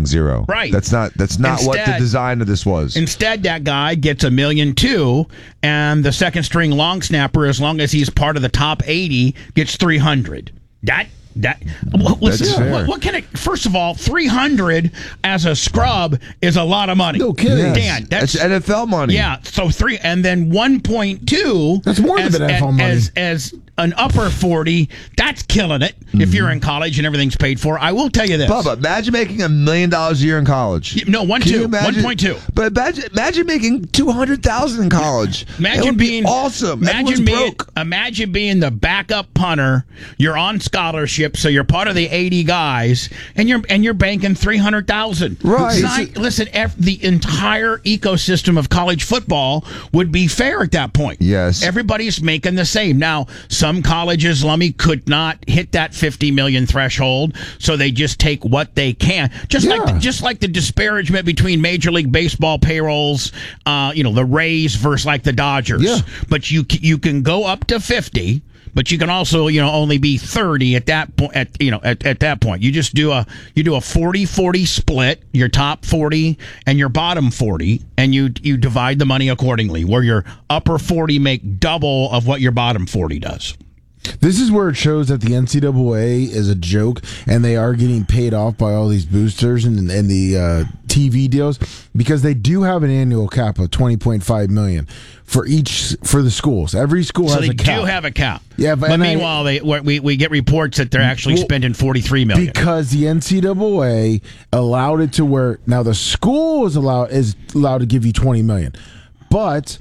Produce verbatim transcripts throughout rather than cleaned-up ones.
making zero. Right. That's not that's not Instead, what the design of this was. Instead, that guy gets a million two, and the second string long snapper, as long as he's part of the top eighty, gets three hundred. That that listen. What, what can it? First of all, three hundred as a scrub is a lot of money. No kidding, Yes. Dan. That's, That's N F L money. Yeah. So three, and then one point two. That's more as, than N F L as, money. As, as an upper forty, that's killing it. Mm-hmm. If you're in college and everything's paid for, I will tell you this. Bubba, imagine making a million dollars a year in college. No, one Can you two, imagine- one point two. But imagine, imagine making two hundred thousand in college. It Imagine would be being awesome. Imagine Everyone's being broke. imagine being the backup punter. You're on scholarship, so you're part of the eighty guys, and you're and you're banking three hundred thousand. Right. Listen, listen, ev- the entire ecosystem of college football would be fair at that point. Yes. Everybody's making the same. Now, some colleges, Lummy, could not hit that fifty million threshold, so they just take what they can. Just Yeah. like the, just like the disparagement between Major League Baseball payrolls, uh, you know, the Rays versus like the Dodgers. Yeah. But you c- you can go up to fifty. But you can also, you know, only be thirty at that point. At you know, at, at that point, you just do a you do a forty forty split. Your top forty and your bottom forty, and you you divide the money accordingly. Where your upper forty make double of what your bottom forty does. This is where it shows that the N C double A is a joke, and they are getting paid off by all these boosters and, and the uh, T V deals, because they do have an annual cap of twenty point five million dollars for each for the schools. Every school So has they a cap. do have a cap. Yeah, but- but and I- meanwhile, they we we get reports that they're actually Well, spending forty three million. Because the N C double A allowed it to where now the school is allowed is allowed to give you twenty million, but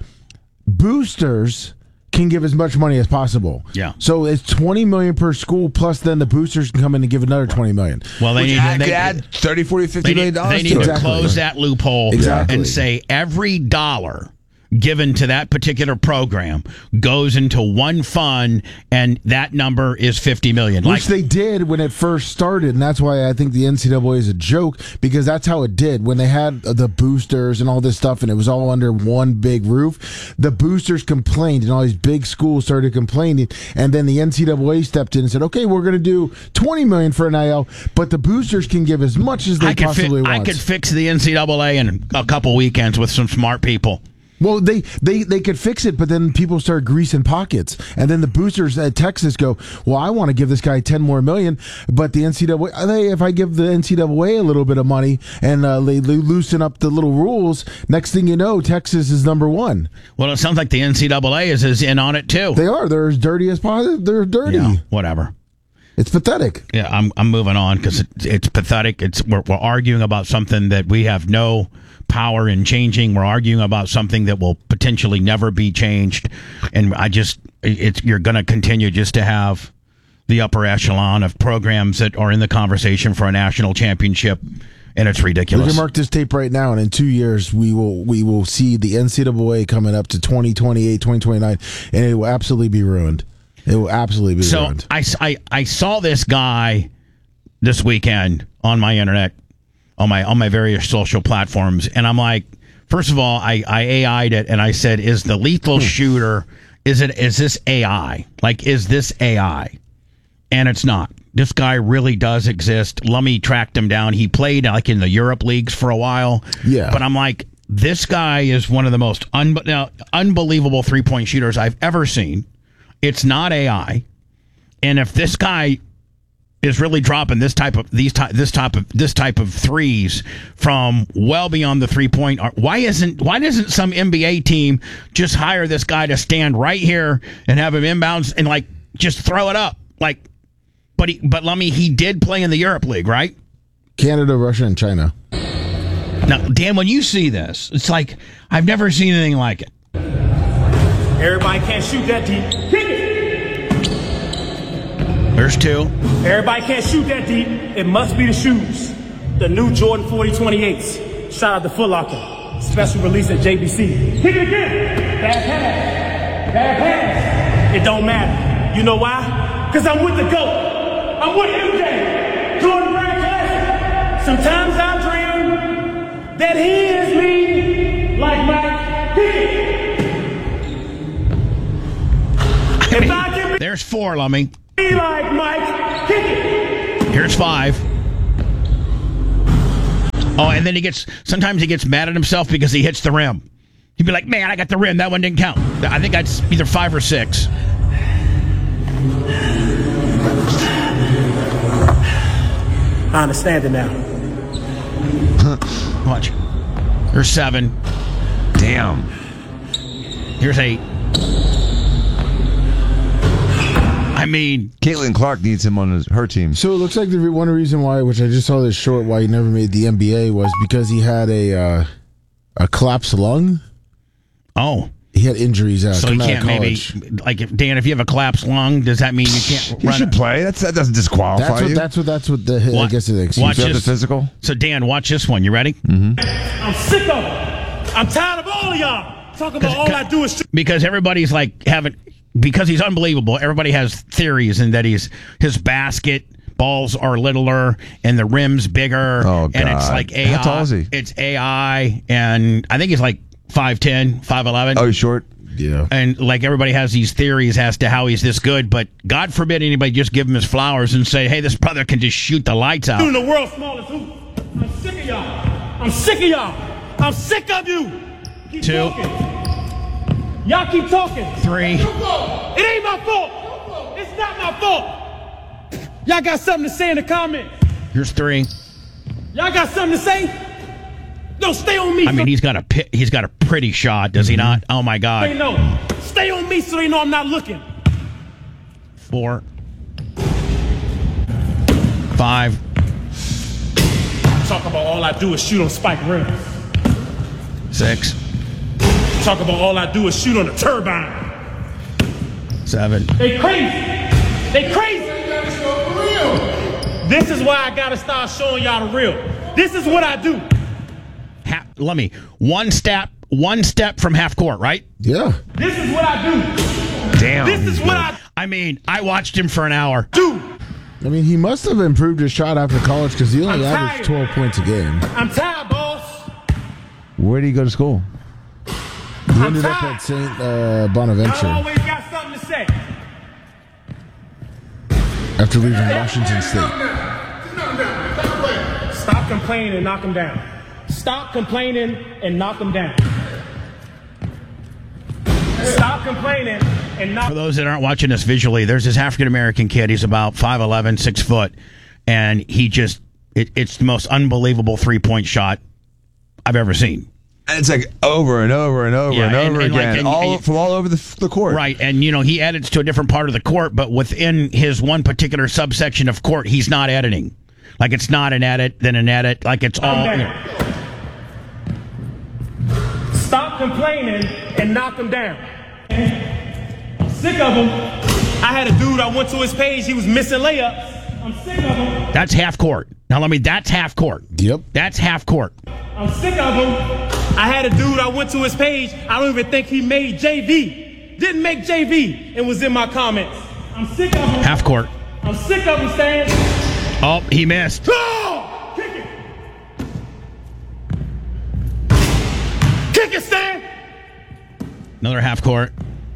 boosters can give as much money as possible. Yeah. So it's twenty million per school, plus then the boosters can come in and give another twenty million. Well, they Which need add, they, could add thirty, forty, fifty They million need, dollars they need to to it. Exactly. close that loophole Exactly. and say every dollar given to that particular program goes into one fund, and that number is fifty million. Which they did when it first started, and that's why I think the N C double A is a joke, because that's how it did. When they had the boosters and all this stuff, and it was all under one big roof, the boosters complained, and all these big schools started complaining, and then the N C double A stepped in and said, okay, we're going to do twenty million dollars for N I L, but the boosters can give as much as they I could, possibly fi- I want. could fix the N C double A in a couple weekends with some smart people. Well, they, they, they could fix it, but then people start greasing pockets. And then the boosters at Texas go, well, I want to give this guy ten more million, but the N C double A, they, if I give the N C double A a little bit of money and uh, they, they loosen up the little rules, next thing you know, Texas is number one. Well, it sounds like the N C double A is, is in on it, too. They are. They're as dirty as possible. They're dirty. Yeah, whatever. It's pathetic. Yeah, I'm I'm moving on because it, it's pathetic. It's we're, we're arguing about something that we have no power in changing. We're arguing about something that will potentially never be changed, and I just it's you're going to continue just to have the upper echelon of programs that are in the conversation for a national championship, and it's We ridiculous. can mark this tape right now, and in two years we will we will see the N C double A coming up to twenty twenty-eight, twenty twenty-nine, and it will absolutely be ruined. It will absolutely be So ruined. I, I, I saw this guy this weekend on my internet, on my on my various social platforms, and I'm like, first of all, I, I A I'd it, and I said, is the lethal shooter, is it is this A I? Like, is this A I? And it's not. This guy really does exist. Lummy tracked him down. He played like in the Europe leagues for a while. Yeah. But I'm like, this guy is one of the most un- now, unbelievable three-point shooters I've ever seen. It's not A I, and if this guy is really dropping this type of these type this type of this type of threes from well beyond the three point arc, why isn't why doesn't some N B A team just hire this guy to stand right here and have him inbounds and like just throw it up like? But he, but Lummy, he did play in the Europe League, right? Canada, Russia, and China. Now, Dan, when you see this, it's like I've never seen anything like it. Everybody can't shoot that deep. Kick it. There's two. Everybody can't shoot that deep. It must be the shoes. The new Jordan forty twenty-eights. Shout out to Foot Locker. Special release at J B C. Kick it again. Bad pass. Bad pass. It don't matter. You know why? Because I'm with the GOAT. I'm with M J. Jordan Brand Classic. Sometimes I dream that he is me like Mike. Kick it. If I can There's four, Lummy. be like Mike, kick it. Here's five. Oh, and then he gets, sometimes he gets mad at himself because he hits the rim. He'd be like, man, I got the rim. That one didn't count. I think that's either five or six. I understand it now. Watch. Here's seven. Damn. Here's eight. I mean, Caitlin Clark needs him on his, her team. So it looks like the re- one reason why, which I just saw this short, why he never made the N B A was because he had a uh, a collapsed lung. oh. He had injuries out. So you coming out can't of maybe, college. like, if, Dan, if you have a collapsed lung, does that mean you can't You run should it? play. That's, that doesn't disqualify That's what you. that's what that's what the I What- guess the excuse. watch You have the this. physical. So, Dan, watch this one. You ready? I'm sick of it. I'm tired of all of y'all talking about all I do is shoot. Because everybody's like having, because he's unbelievable, everybody has theories and that he's, his basket balls are littler and the rim's bigger. Oh, And it's God. like A I. How tall is he? It's A I. And I think he's like five ten, five eleven. Oh, he's short. Yeah. And like everybody has these theories as to how he's this good, but God forbid anybody just give him his flowers and say, hey, this brother can just shoot the lights out. Shooting the world's smallest hoop. I'm sick of y'all. I'm sick of y'all. I'm sick of you. Keep Two. talking. Y'all keep talking. Three. It ain't my fault. It's not my fault. Y'all got something to say in the comments. Here's three. Y'all got something to say? No, stay on me. I mean, he's got a pi- he's got a pretty shot, does he not? Oh my They God. know. Stay on me so they know I'm not looking. Four. Five. Talk about all I do is shoot on spike rims. Six. Talk about all I do is shoot on a turbine. Seven. They crazy. They crazy. This is why I gotta start showing y'all the real. This is what I do. Ha- let me. One step. One step from half court, right? Yeah. This is what I do. Damn. This is what I I mean, I watched him for an hour. do. I mean, he must have improved his shot after college because he only I'm averaged tired. twelve points a game. I'm tired, boss. Where did he go to school? He I'm ended up tired. at Saint uh, I Bonaventure always got something to say. after leaving Washington State. Stop complaining and knock them down. Stop complaining and knock them down. Stop complaining and knock For those that aren't watching this visually, there's this African American kid. He's about five eleven, six foot, and he just, it, it's the most unbelievable three point shot I've ever seen. And it's like over and over and over Yeah, and and- over and like- again, and- all and- from all over the, the court. Right, and you know, he edits to a different part of the court, but within his one particular subsection of court, he's not editing. Like it's not an edit, then an edit. Like it's all. them You down. know. Stop complaining and knock them down. I'm sick of them. I had a dude, I went to his page, he was missing layups. I'm sick of them. That's half court. Now let me. That's half court. Yep. That's half court. I'm sick of him. I had a dude, I went to his page, I don't even think he made J V. Didn't make J V and was in my comments. I'm sick of him. Half court. I'm sick of him saying, Oh, he missed. oh, kick it. Kick it, Stan. Another half court.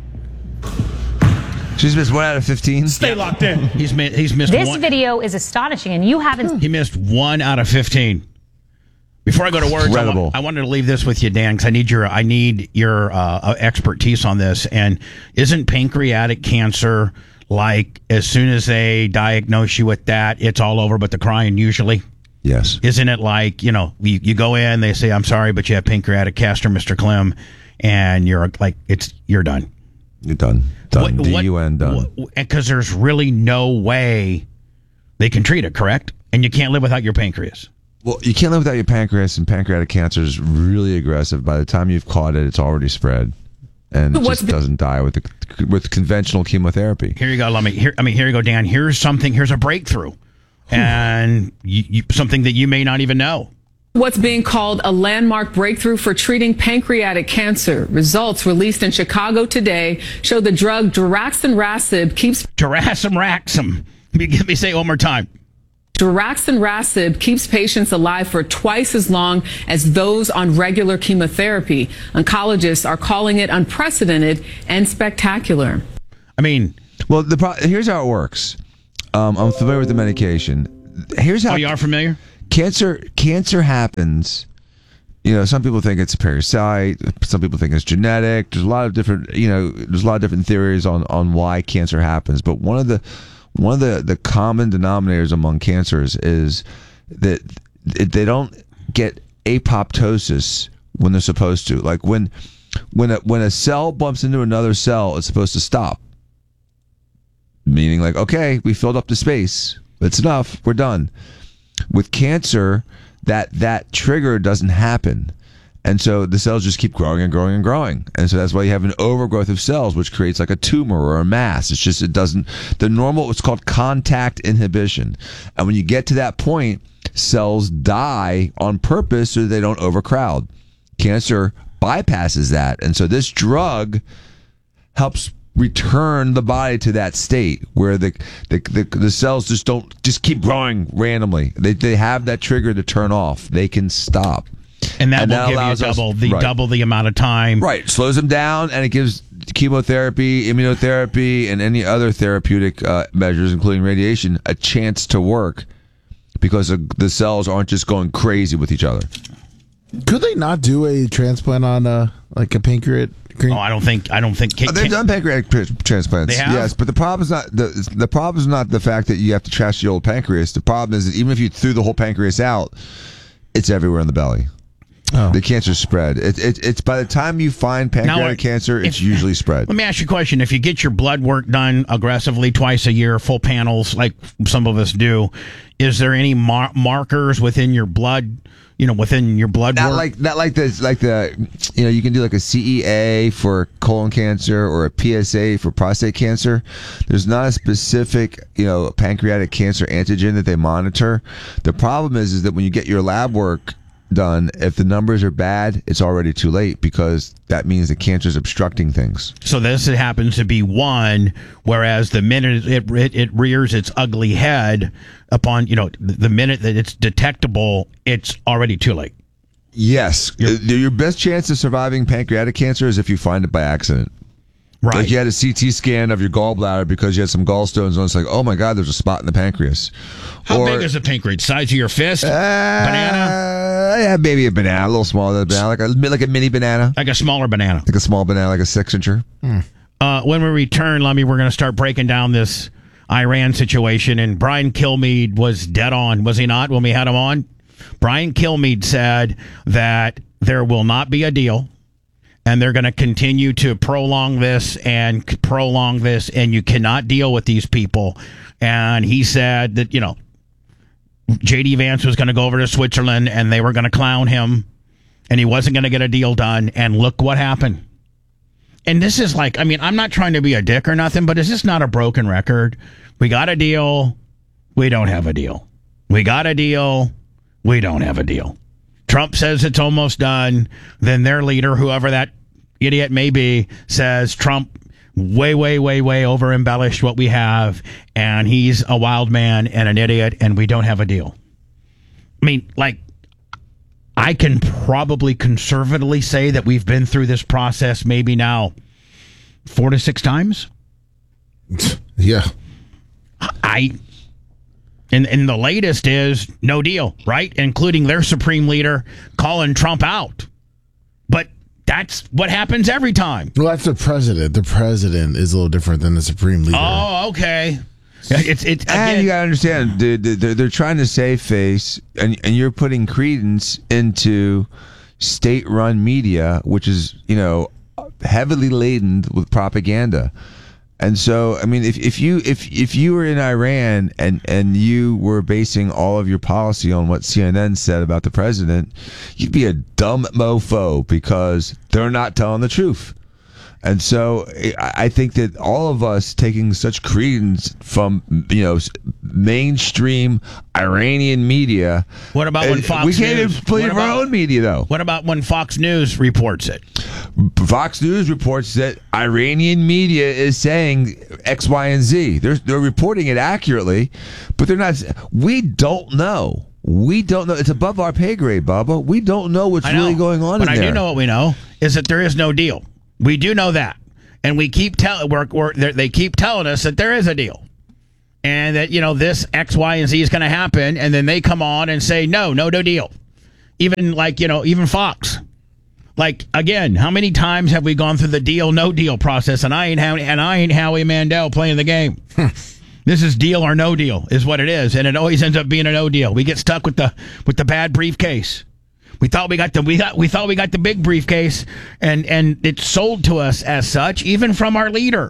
She's missed one out of fifteen. Stay locked in. He's mi- he's missed This one. video is astonishing, and you haven't. He missed one out of fifteen. Before I go to words, I, Incredible. wa- I wanted to leave this with you, Dan, because I need your I need your uh, expertise on this. And isn't pancreatic cancer like as soon as they diagnose you with that, it's all over, but the crying usually? Yes. Isn't it like, you know, you, you go in, they say, I'm sorry, but you have pancreatic cancer, Mister Clem, and you're like, it's you're done. You're done. Done. D U N done. Because there's really no way they can treat it, correct? And you can't live without your pancreas. Well, you can't live without your pancreas, and pancreatic cancer is really aggressive. By the time you've caught it, it's already spread, and it just doesn't die with the, with conventional chemotherapy. Here you go. Let me. Here, I mean, here you go, Dan. Here's something. Here's a breakthrough, and you, you, something that you may not even know. What's being called a landmark breakthrough for treating pancreatic cancer. Results released in Chicago today show the drug daraxonrasib keeps Daraxonrasib. Let me, let me say it one more time. Daraxonrasib keeps patients alive for twice as long as those on regular chemotherapy. Oncologists are calling it unprecedented and spectacular. I mean, Well, the pro- here's how it works. Um, I'm familiar with the medication. Here's how oh, you are familiar? cancer cancer happens. You know, some people think it's a parasite. Some people think it's genetic. There's a lot of different, you know, there's a lot of different theories on, on why cancer happens. But one of the one of the, the common denominators among cancers is that they don't get apoptosis when they're supposed to. Like when when a, when a cell bumps into another cell, it's supposed to stop. Meaning, like, okay, we filled up the space. It's enough. We're done. With cancer, that that trigger doesn't happen, and so the cells just keep growing and growing and growing, and so that's why you have an overgrowth of cells, which creates like a tumor or a mass. It's just, it doesn't, the normal, it's called contact inhibition, and when you get to that point, cells die on purpose so they don't overcrowd. Cancer bypasses that, and so this drug helps return the body to that state where the the, the the cells just don't just keep growing randomly. They they have that trigger to turn off. They can stop, and that and will that give you allows us- double the right. double the amount of time. Right, slows them down, and it gives chemotherapy, immunotherapy, and any other therapeutic uh, measures, including radiation, a chance to work because the the cells aren't just going crazy with each other. Could they not do a transplant on uh, like a pancreas? Oh, I don't think I don't think Uh, They've done pancreatic pr- transplants. They have? Yes, but the problem is not the the problem is not the fact that you have to trash the old pancreas. The problem is that even if you threw the whole pancreas out, it's everywhere in the belly. Oh. The cancer's spread. It, it, it's by the time you find pancreatic Now, cancer, it's if- usually spread. Let me ask you a question. If you get your blood work done aggressively twice a year, full panels like some of us do, is there any mar- markers within your blood, you know, within your blood Not work? like not like the like the you know, you can do like a C E A for colon cancer or a P S A for prostate cancer. There's not a specific, you know, pancreatic cancer antigen that they monitor. The problem is is that when you get your lab work done, if the numbers are bad, it's already too late because that means the cancer is obstructing things. So this happens to be one, whereas the minute it, it it rears its ugly head upon, you know, the minute that it's detectable, it's already too late. Yes. Your best chance of surviving pancreatic cancer is if you find it by accident. Right. Like you had a C T scan of your gallbladder because you had some gallstones, and it's like, oh my God, there's a spot in the pancreas. How Or- big is the pancreas? Size of your fist? Uh, banana? Yeah, maybe a banana, a little smaller than a banana, like a, like a mini banana. Like a smaller banana. Like a small banana, like a six incher. Uh, when we return, Lummy, we're going to start breaking down this Iran situation. And Brian Kilmeade was dead on, was he not, when we had him on? Brian Kilmeade said that there will not be a deal, and they're going to continue to prolong this and c- prolong this, and you cannot deal with these people. And he said that, you know, J D Vance was going to go over to Switzerland, and they were going to clown him, and he wasn't going to get a deal done. And look what happened. And this is like, I mean, I'm not trying to be a dick or nothing, but is this not a broken record? We got a deal. We don't have a deal. We got a deal. We don't have a deal. Trump says it's almost done. Then their leader, whoever that idiot may be, says Trump way, way, way, way over embellished what we have. And he's a wild man and an idiot, and we don't have a deal. I mean, like, I can probably conservatively say that we've been through this process maybe now four to six times. Yeah. I and and the latest is no deal, right? Including their supreme leader calling Trump out. But that's what happens every time. Well, that's the president. The president is a little different than the supreme leader. Oh, okay. It's it's And again, you gotta understand, dude, they're, they're trying to save face, and and you're putting credence into state-run media, which is, you know, heavily laden with propaganda. And so, I mean, if, if you if if you were in Iran and and you were basing all of your policy on what C N N said about the president, you'd be a dumb mofo because they're not telling the truth. And so I I think that all of us taking such credence from, you know, s- mainstream Iranian media. What about when uh, Fox We can't News- even believe what our about- own media, though. what about when Fox News reports it? Fox News reports that Iranian media is saying X, Y, and Z. They're, they're reporting it accurately, but they're not. We don't know. We don't know. It's above our pay grade, Bubba. We don't know what's I know, really going on but in I there. do know what we know is that there is no deal. We do know that, and we keep telling we're, we're, they're- they keep telling us that there is a deal, and that, you know, this X, Y, and Z is going to happen, and then they come on and say, no, no, no deal. Even like, you know, even Fox. Like, again, how many times have we gone through the deal, no deal process, and I ain't Howie, and I ain't Howie Mandel playing the game. This is deal or no deal is what it is, and it always ends up being a no deal. We get stuck with the with the bad briefcase. We thought we got the we got we thought we got the big briefcase, and and it's sold to us as such, even from our leader.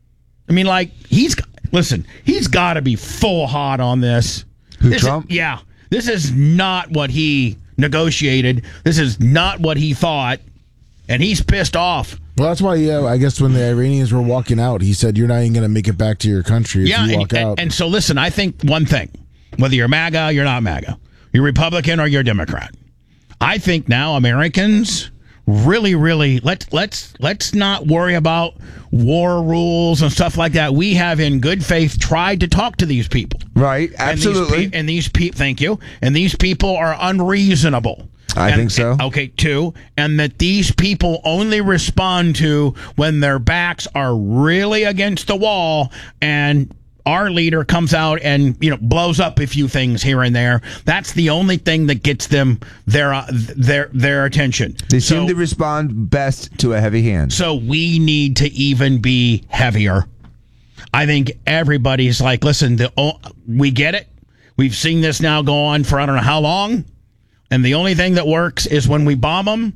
I mean, like, he's listen, he's got to be full hot on this. Who, this Trump? Is, yeah, this is not what he negotiated. This is not what he thought, and he's pissed off. Well, that's why, yeah, I guess when the Iranians were walking out, he said, you're not even going to make it back to your country if yeah, you and, walk and, out. And so, listen, I think one thing, whether you're MAGA, you're not MAGA, you're Republican or you're Democrat, I think now Americans really, really, let's, let's, let's not worry about war rules and stuff like that. We have, in good faith, tried to talk to these people. Right, absolutely. And these people, thank you, and these people are unreasonable. I and, think so. Okay, two, and that these people only respond to when their backs are really against the wall, and our leader comes out and, you know, blows up a few things here and there. That's the only thing that gets them their uh, their their attention. They so, seem to respond best to a heavy hand. So we need to even be heavier. I think everybody's like, listen, the, oh, we get it. We've seen this now go on for I don't know how long. And the only thing that works is when we bomb them,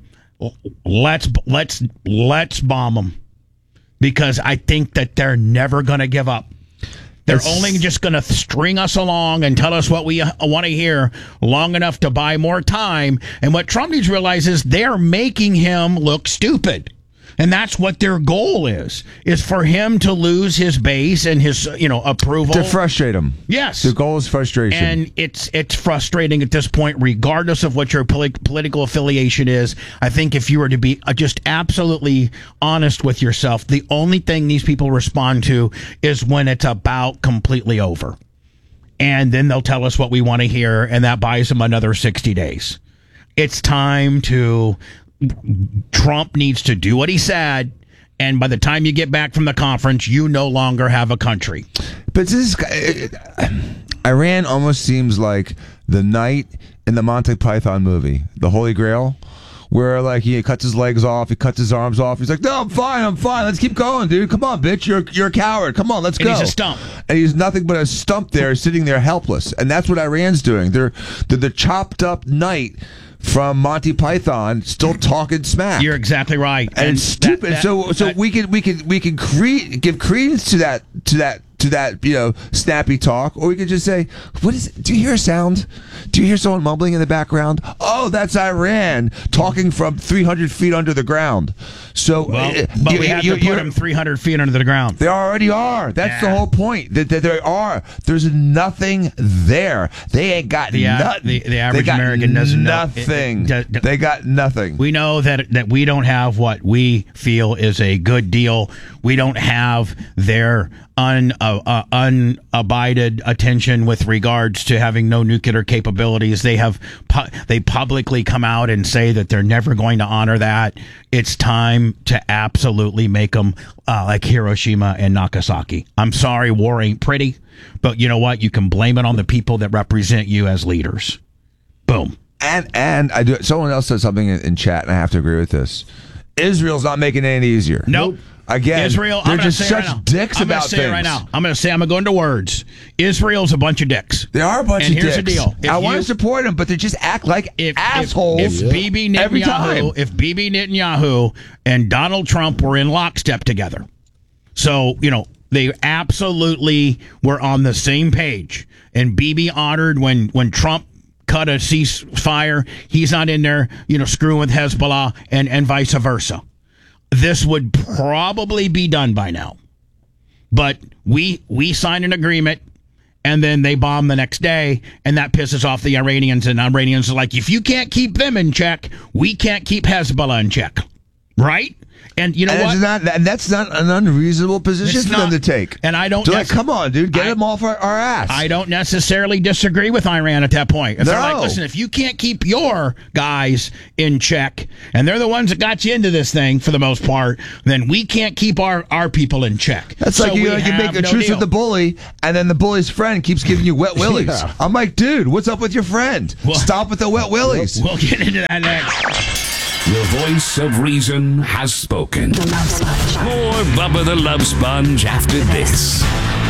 let's let's let's bomb them, because I think that they're never going to give up. They're It's, only just going to string us along and tell us what we want to hear long enough to buy more time. And what Trump needs to realize is they're making him look stupid. And that's what their goal is, is for him to lose his base and his, you know, approval. To frustrate them. Yes. The goal is frustration. And it's it's frustrating at this point, regardless of what your poli- political affiliation is. I think if you were to be just absolutely honest with yourself, the only thing these people respond to is when it's about completely over. And then they'll tell us what we want to hear, and that buys them another sixty days. It's time to... Trump needs to do what he said, and by the time you get back from the conference, you no longer have a country. But this is, Iran almost seems like the knight in the Monty Python movie, The Holy Grail, where like he cuts his legs off, he cuts his arms off. He's like, "No, I'm fine, I'm fine. Let's keep going, dude. Come on, bitch. You're you're a coward. Come on, let's And go." he's a stump. And he's nothing but a stump there, sitting there helpless. And that's what Iran's doing. They're they're the chopped up knight from Monty Python, still talking smack. You're exactly right, and, it's stupid. that- that- so, so that- we can we can we can cre- give credence to that to that to that you know snappy talk, or we could just say, "What is it? Do you hear a sound? Do you hear someone mumbling in the background? Oh, that's Iran talking from three hundred feet under the ground." So, Well, uh, but you- we have you- to put you're- him three hundred feet under the ground. They already are. That's the Yeah. whole point. That, that there are. There's nothing there. They ain't got The, uh, nothing. the- the average They got American doesn't know. nothing. It- it- they got nothing. We know that that we don't have what we feel is a good deal. We don't have their un uh, uh, unabided attention with regards to having no nuclear capabilities. They have pu- they publicly come out and say that they're never going to honor that. It's time to absolutely make them uh, like Hiroshima and Nagasaki. I'm sorry, war ain't pretty, but you know what? You can blame it on the people that represent you as leaders. Boom. And and I do. Someone else said something in, in chat, and I have to agree with this. Israel's not making it any easier. Nope. Again, Israel, they're I'm gonna just say it such right now. dicks I'm about gonna say things. it right now. I'm going to say I'm going to go into words. Israel's a bunch of dicks. They are a bunch And of here's dicks. the deal. If I want you- to support them, but they just act like If, assholes if, if Bibi every time. Netanyahu, if Bibi Netanyahu and Donald Trump were in lockstep together, so you know they absolutely were on the same page, and Bibi honored when when Trump cut a ceasefire, he's not in there, you know, screwing with Hezbollah and and vice versa. This would probably be done by now, but we we signed an agreement. And then they bomb the next day, and that pisses off the Iranians. And Iranians are like, if you can't keep them in check, we can't keep Hezbollah in check. Right? And you know and what? It's not, and that's not an unreasonable position It's for not. them to take. And I don't. They're like, nec- come on, dude, get I- them off our, our ass. I don't necessarily disagree with Iran at that point. If they're like, No. listen, if you can't keep your guys in check, and they're the ones that got you into this thing for the most part, then we can't keep our, our people in check. That's So like you, we know, you have make a no truce deal. with the bully, and then the bully's friend keeps giving you wet willies. Yeah. I'm like, dude, what's up with your friend? Well- Stop with the wet willies. We'll get into that next. The voice of reason has spoken. More Bubba the Love Sponge after this.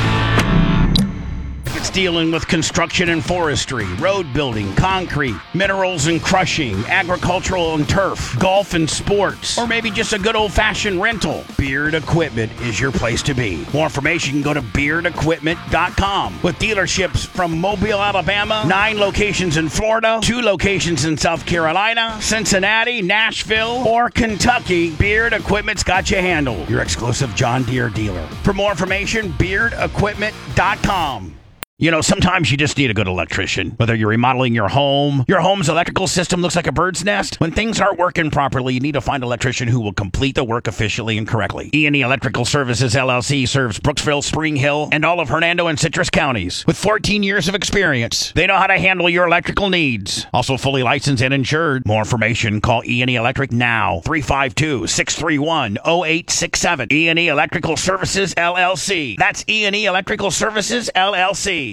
It's dealing with construction and forestry, road building, concrete, minerals and crushing, agricultural and turf, golf and sports, or maybe just a good old-fashioned rental. Beard Equipment is your place to be. More information, you can go to beard equipment dot com. With dealerships from Mobile, Alabama, nine locations in Florida, two locations in South Carolina, Cincinnati, Nashville, or Kentucky, Beard Equipment's got you handled. Your exclusive John Deere dealer. For more information, beard equipment dot com. You know, sometimes you just need a good electrician. Whether you're remodeling your home, your home's electrical system looks like a bird's nest. When things aren't working properly, you need to find an electrician who will complete the work efficiently and correctly. E and E Electrical Services, L L C serves Brooksville, Spring Hill, and all of Hernando and Citrus counties. With fourteen years of experience, they know how to handle your electrical needs. Also fully licensed and insured. More information, call E and E Electric now. three five two, six three one, zero eight six seven. E and E Electrical Services, L L C. That's E and E Electrical Services, L L C.